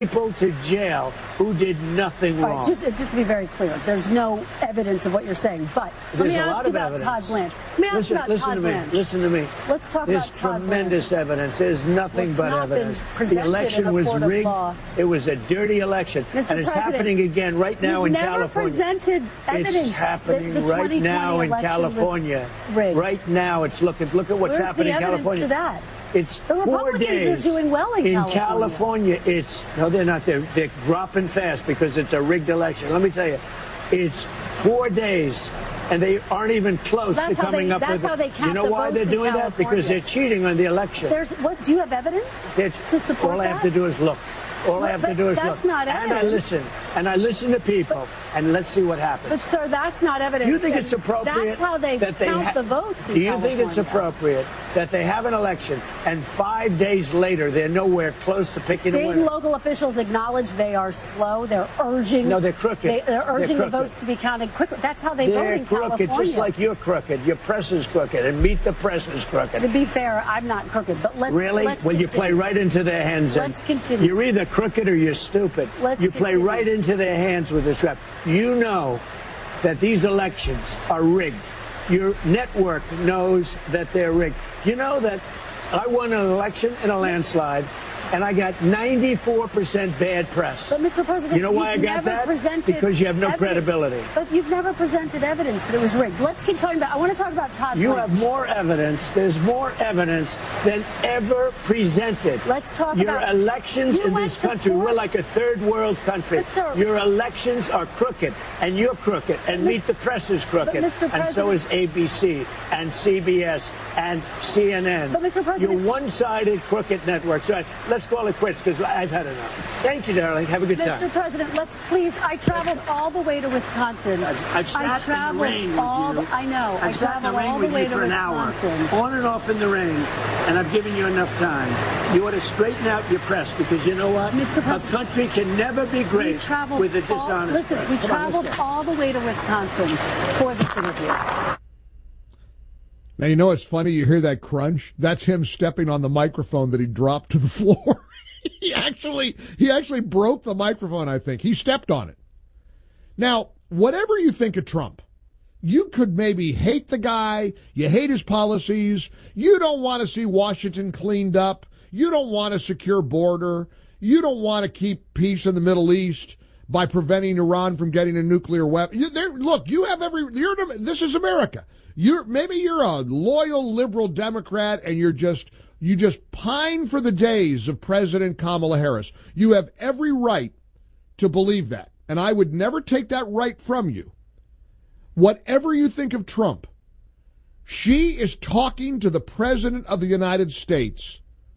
people to jail who did nothing wrong. Just to be very clear, there's no evidence of what you're saying. But let me ask you about Todd Blanche. Let me ask you about Todd Blanche. Listen to me. Let's talk about Todd Blanche. There's tremendous evidence. There's nothing but evidence. The election was rigged. It was a dirty election. And it's happening again right now in California. Presented evidence. It's happening right now in California. Right now, it's look at what's happening in California. Where's the evidence to that? It's the 4 days. Republicans are doing well in California. No, they're not. They're dropping fast because it's a rigged election. Let me tell you, it's 4 days, and they aren't even close to coming up with. That's how they count the votes. You know why they're doing that? Because they're cheating on the election. Do you have evidence to support that? All I have to do is look. All I have to do is look. That's not evidence. And I listen to people, and let's see what happens. But, sir, that's not evidence. Do you think it's appropriate? That's how they count the votes in California. Do you think it's appropriate that they have an election, and 5 days later they're nowhere close to picking a winner? State and local officials acknowledge they are slow. They're urging. No, they're crooked. They're urging the votes to be counted quicker. That's how they vote in California. They're crooked, just like you're crooked. Your press is crooked, and Meet the Press is crooked. To be fair, I'm not crooked, but let's Really? Let's well, continue. You play right into their hands. Let's continue. You're either crooked or you're stupid. You play right into their hands with this trap. You know that these elections are rigged. Your network knows that they're rigged. You know that I won an election in a landslide, and I got 94% bad press. But, Mr. President, you know why I got that? Because you have no credibility. But you've never presented evidence that it was rigged. Let's keep talking about. I want to talk about Todd Blanche. You have more evidence. There's more evidence than ever presented. Let's talk about your elections in this country. We're like a third world country. Your elections are crooked, and you're crooked, and Meet the Press is crooked, and so is ABC and CBS and CNN. But, Mr. President, you're one-sided crooked networks. Right? Let's call it quits because I've had enough. Thank you, darling. Have a good time. Mr. President, let's please. I traveled all the way to Wisconsin. I've sat in the rain with you. I know. I traveled all the way to for an Wisconsin. Hour, on and off in the rain, and I've given you enough time. You ought to straighten out your press because you know what? Mr. President, a country can never be great with a dishonest press. We traveled all the way to Wisconsin for this interview. Now, you know what's funny? You hear that crunch? That's him stepping on the microphone that he dropped to the floor. He actually broke the microphone, I think. He stepped on it. Now, whatever you think of Trump, you could maybe hate the guy, you hate his policies, you don't want to see Washington cleaned up, you don't want a secure border, you don't want to keep peace in the Middle East by preventing Iran from getting a nuclear weapon. Look, you have this is America. Maybe you're a loyal liberal Democrat and you just pine for the days of President Kamala Harris. You have every right to believe that, and I would never take that right from you. Whatever you think of Trump, she is talking to the President of the United States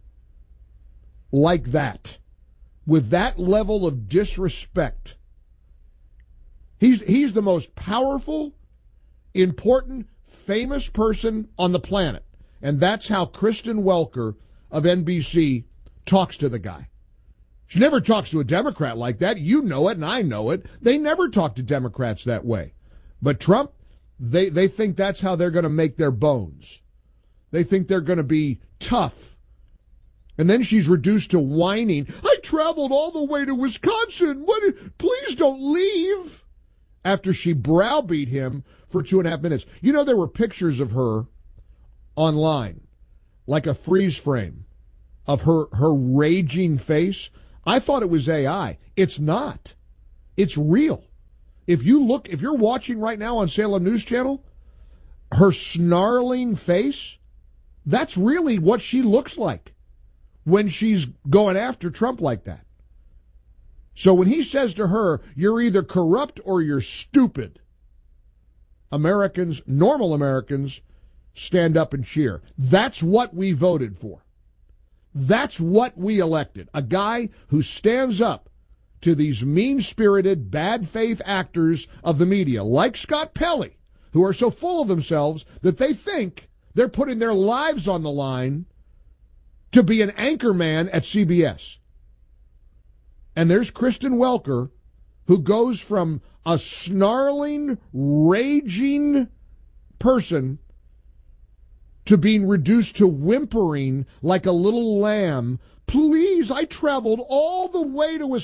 like that, with that level of disrespect. He's the most powerful, important, famous person on the planet. And that's how Kristen Welker of NBC talks to the guy. She never talks to a Democrat like that. You know it, and I know it. They never talk to Democrats that way. But Trump, they think that's how they're going to make their bones. They think they're going to be tough. And then she's reduced to whining. I traveled all the way to Wisconsin. Please don't leave. After she browbeat him for 2.5 minutes. You know, there were pictures of her online, like a freeze frame of her raging face. I thought it was AI. It's not. It's real. If you're watching right now on Salem News Channel, her snarling face, that's really what she looks like when she's going after Trump like that. So when he says to her, you're either corrupt or you're stupid, Americans, normal Americans, stand up and cheer. That's what we voted for. That's what we elected. A guy who stands up to these mean-spirited, bad-faith actors of the media, like Scott Pelley, who are so full of themselves that they think they're putting their lives on the line to be an anchor man at CBS. And there's Kristen Welker, who goes from a snarling, raging person to being reduced to whimpering like a little lamb. Please, I traveled all the way to Wisconsin.